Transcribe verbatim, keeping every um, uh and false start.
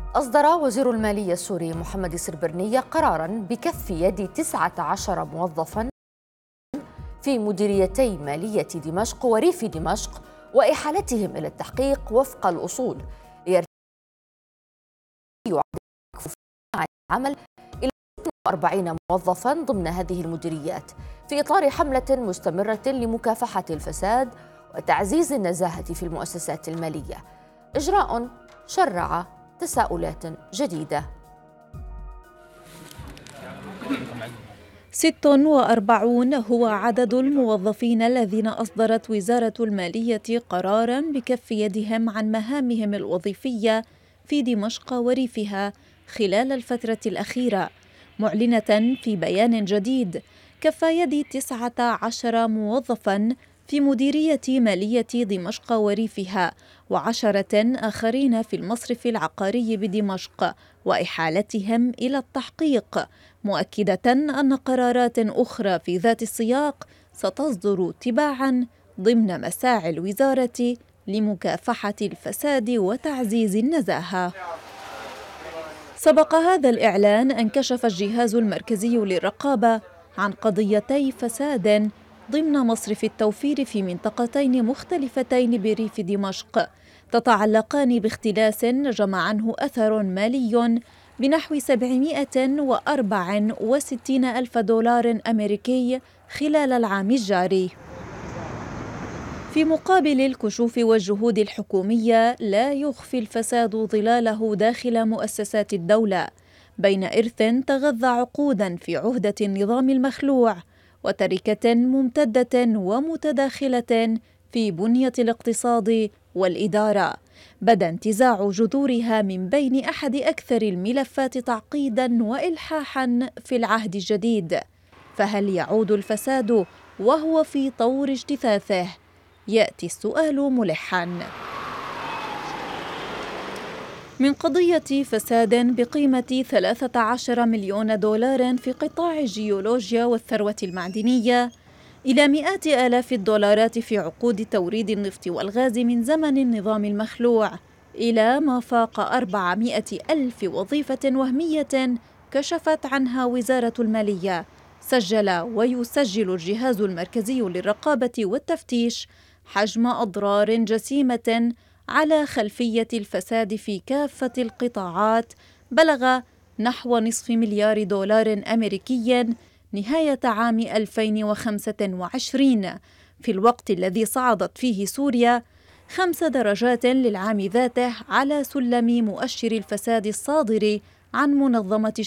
أصدر وزير المالية السوري محمد السربرني قراراً بكف يد تسعة عشر موظفاً في مديريتي مالية دمشق وريف دمشق وإحالتهم إلى التحقيق وفق الأصول ليرتفع العمل إلى ستة وأربعين موظفاً ضمن هذه المديريات في إطار حملة مستمرة لمكافحة الفساد وتعزيز النزاهة في المؤسسات المالية. إجراء شرع تساؤلات جديدة. ستة وأربعين هو عدد الموظفين الذين أصدرت وزارة المالية قراراً بكف يدهم عن مهامهم الوظيفية في دمشق وريفها خلال الفترة الأخيرة، معلنة في بيان جديد كف يد تسعة عشر موظفاً في مديرية مالية دمشق وريفها وعشرة آخرين في المصرف العقاري بدمشق وإحالتهم إلى التحقيق، مؤكدة أن قرارات أخرى في ذات السياق ستصدر تباعاً ضمن مساعي الوزارة لمكافحة الفساد وتعزيز النزاهة. سبق هذا الإعلان أن كشف الجهاز المركزي للرقابة عن قضيتي فساد ضمن مصرف التوفير في منطقتين مختلفتين بريف دمشق تتعلقان باختلاس نجم عنه أثر مالي بنحو سبعمائة وأربعة وستين ألف دولار أمريكي خلال العام الجاري. في مقابل الكشوف والجهود الحكومية لا يخفي الفساد ظلاله داخل مؤسسات الدولة بين إرث تغذى عقوداً في عهدة النظام المخلوع وتركة ممتدة ومتداخلة في بنية الاقتصاد والإدارة بدا انتزاع جذورها من بين أحد أكثر الملفات تعقيداً وإلحاحاً في العهد الجديد. فهل يعود الفساد وهو في طور اجتثاثه؟ يأتي السؤال ملحاً. من قضية فساد بقيمة ثلاثة عشر مليون دولار في قطاع الجيولوجيا والثروة المعدنية إلى مئات آلاف الدولارات في عقود توريد النفط والغاز من زمن النظام المخلوع إلى ما فاق أربعمائة ألف وظيفة وهمية كشفت عنها وزارة المالية، سجل ويسجل الجهاز المركزي للرقابة والتفتيش حجم أضرار جسيمة على خلفية الفساد في كافة القطاعات بلغ نحو نصف مليار دولار أمريكي نهاية عام ألفين وخمسة وعشرين، في الوقت الذي صعدت فيه سوريا خمس درجات للعام ذاته على سلم مؤشر الفساد الصادر عن منظمة